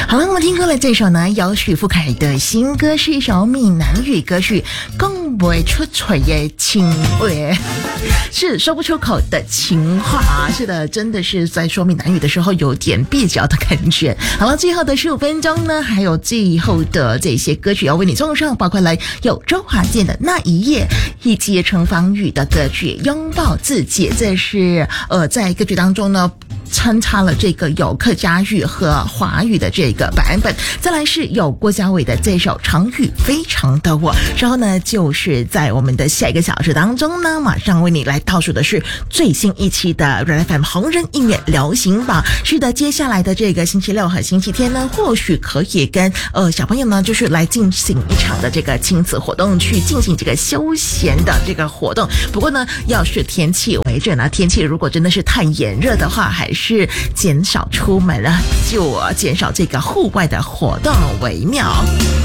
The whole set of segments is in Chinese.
好了，我们听歌了这首呢，由许富凯的新歌，是一首闽南语歌曲，讲不出嘴的情话，是说不出口的情话。是的，真的是在说闽南语的时候有点蹩脚的感觉。好了，最后的15分钟呢，还有最后的这些歌曲要为你送上，包括了有周华健的《那一夜》，以及陈芳语的歌曲《拥抱自己》。这是在歌曲当中呢参差了这个有客家语和华语的这个版本，再来是有郭家伟的这首《常语非常的我》。之后呢，就是在我们的下一个小时当中呢，马上为你来倒数的是最新一期的 Red FM 红人音乐流行榜。是的，接下来的这个星期六和星期天呢，或许可以跟小朋友呢，就是来进行一场的这个亲子活动，去进行这个休闲的这个活动。不过呢，要是天气为准啊，天气如果真的是太炎热的话，还是减少出门了，就减少这个户外的活动为妙。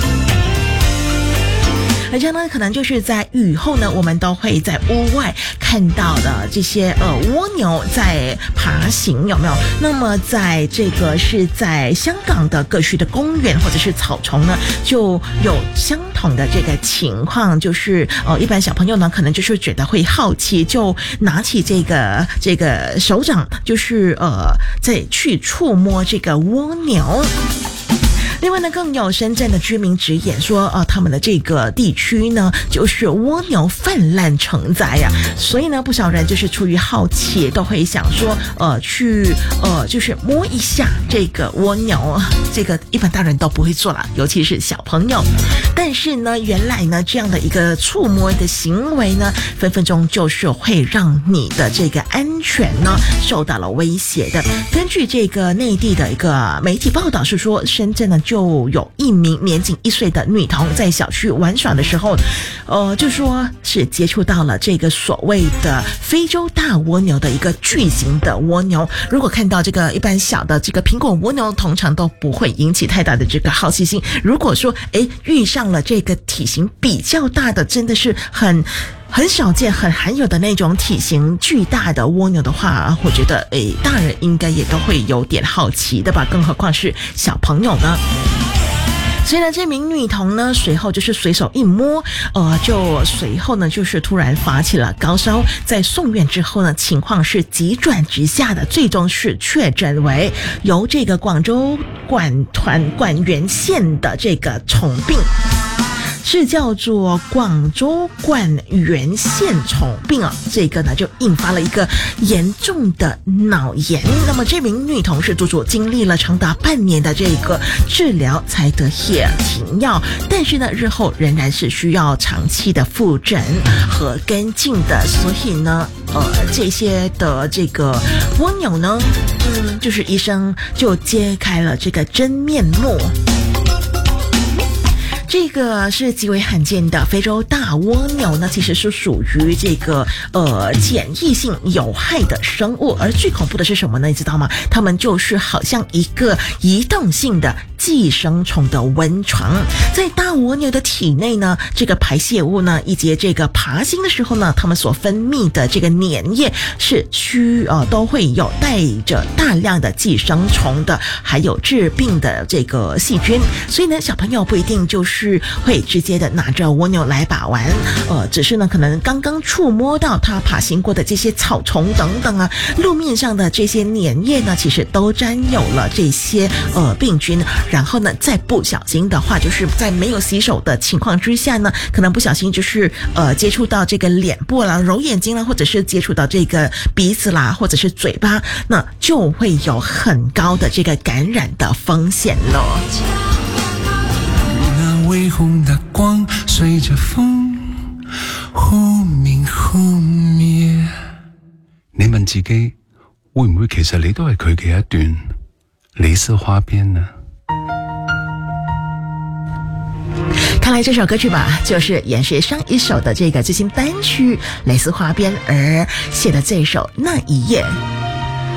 而且呢，可能就是在雨后呢，我们都会在屋外看到的这些蜗牛在爬行，有没有？那么在这个是在香港的各区的公园或者是草丛呢，就有相同的这个情况，就是一般小朋友呢，可能就是觉得会好奇，就拿起这个手掌，就是再去触摸这个蜗牛。另外呢，更有深圳的居民直言说，他们的这个地区呢，就是蜗牛泛滥成灾呀，所以呢，不少人就是出于好奇，都会想说，就是摸一下这个蜗牛，这个一般大人都不会做了，尤其是小朋友。但是呢，原来呢，这样的一个触摸的行为呢，分分钟就是会让你的这个安全呢受到了威胁的。根据这个内地的一个媒体报道是说，深圳呢就有一名年仅1岁的女童在小区玩耍的时候，就说是接触到了这个所谓的非洲大蜗牛的一个巨型的蜗牛。如果看到这个一般小的这个苹果蜗牛，通常都不会引起太大的这个好奇心。如果说遇上了这个体型比较大的，真的是很少见、很罕有的那种体型巨大的蜗牛的话，我觉得大人应该也都会有点好奇的吧，更何况是小朋友呢。所以呢，这名女童呢，随后就是随手一摸，就随后呢，就是突然发起了高烧，在送院之后呢，情况是急转直下的，最终是确诊为由这个广州管源县的这个虫病。是叫做广州管源县虫病啊，这个呢就引发了一个严重的脑炎。那么这名女童是足足经历了长达半年的这个治疗才得以停药，但是呢日后仍然是需要长期的复诊和跟进的。所以呢这些的这个蜗牛呢就是医生就揭开了这个真面目。这个是极为罕见的非洲大蜗牛呢，其实是属于这个检疫性有害的生物。而最恐怖的是什么呢？你知道吗？它们就是好像一个移动性的寄生虫的温床。在大蜗牛的体内呢，这个排泄物呢，以及这个爬行的时候呢，它们所分泌的这个粘液是都会有带着大量的寄生虫的，还有致病的这个细菌。所以呢，小朋友不一定就是会直接的拿着蜗牛来把玩，只是呢可能刚刚触摸到它爬行过的这些草丛等等啊，路面上的这些粘液呢，其实都沾有了这些病菌。然后呢，再不小心的话，就是在没有洗手的情况之下呢，可能不小心就是接触到这个脸部啦、揉眼睛啦，或者是接触到这个鼻子啦，或者是嘴巴，那就会有很高的这个感染的风险了。 微红的光随着風忽明忽滅。你問自己會唔會其實你都係佢嘅一段蕾絲花邊呢？ 看来这首歌曲吧，就是延续上一首的这个最新单曲《蕾丝花边》而写的这首《那一夜》。